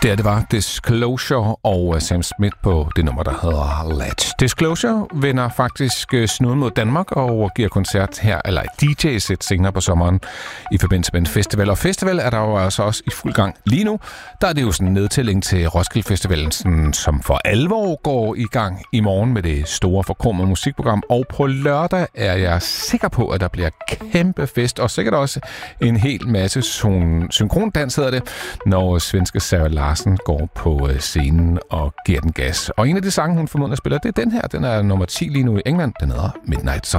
Det var Disclosure og Sam Smith på det nummer, der hedder Latch. Disclosure vender faktisk snuden mod Danmark og giver koncert her, eller et DJ-sæt senere på sommeren i forbindelse med en festival. Og festival er der jo altså også i fuld gang lige nu. Der er det jo sådan en nedtælling til Roskilde Festivalen, som for alvor går i gang i morgen med det store forkromede musikprogram. Og på lørdag er jeg sikker på, at der bliver kæmpe fest, og sikkert også en hel masse synkrondans, hedder det, når svenske Sarah Larsen går på scenen og giver den gas. Og en af de sange, hun formodentlig spiller, det er den her. Den er nummer 10 lige nu i England. Den hedder Midnight Sun.